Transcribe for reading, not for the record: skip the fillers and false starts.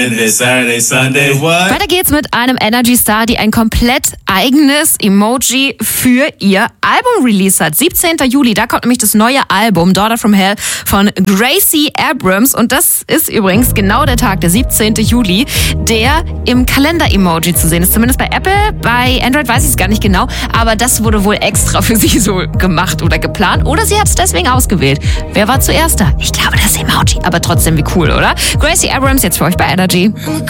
Saturday, Sunday, what? Weiter geht's mit einem Energy Star, die ein komplett eigenes Emoji für ihr Album release hat. 17. Juli, da kommt nämlich das neue Album Daughter from Hell von Gracie Abrams. Und das ist übrigens genau der Tag, der 17. Juli, der im Kalender-Emoji zu sehen ist. Zumindest bei Apple, bei Android weiß ich es gar nicht genau. Aber das wurde wohl extra für sie so gemacht oder geplant. Oder sie hat es deswegen ausgewählt. Wer war zuerst da? Ich glaube, das Emoji. Aber trotzdem, wie cool, oder? Gracie Abrams jetzt für euch bei Energy.